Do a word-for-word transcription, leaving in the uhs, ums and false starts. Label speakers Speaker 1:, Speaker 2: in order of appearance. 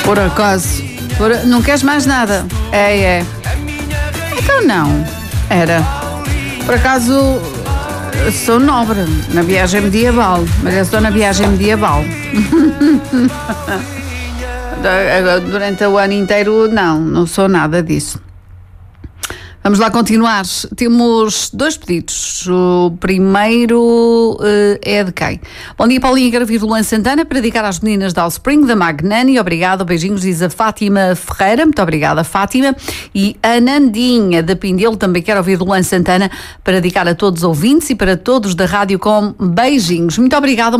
Speaker 1: Por acaso. Por... Não queres mais nada? É, é. Então não. Era. Por acaso, sou nobre na viagem medieval. Mas eu estou na viagem medieval. Durante o ano inteiro, não. Não sou nada disso. Vamos lá continuar. Temos dois pedidos. O primeiro uh, é de quem? Bom dia, Paulinha. Quero ouvir do Luan Santana para dedicar às meninas da Allspring, da Magnani. Obrigada. Beijinhos, diz a Fátima Ferreira. Muito obrigada, Fátima. E a Nandinha da Pindelo também quero ouvir do Luan Santana para dedicar a todos os ouvintes e para todos da Rádio Com. Beijinhos. Muito obrigada.